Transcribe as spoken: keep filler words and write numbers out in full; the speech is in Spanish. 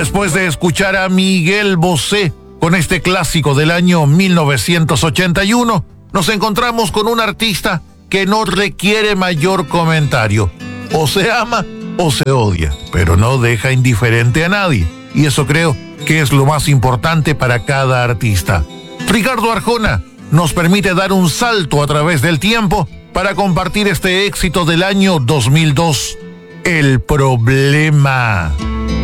Después de escuchar a Miguel Bosé con este clásico del año mil novecientos ochenta y uno, nos encontramos con un artista que no requiere mayor comentario. O se ama o se odia, pero no deja indiferente a nadie. Y eso creo que es lo más importante para cada artista. Ricardo Arjona nos permite dar un salto a través del tiempo para compartir este éxito del año dos mil dos, El Problema.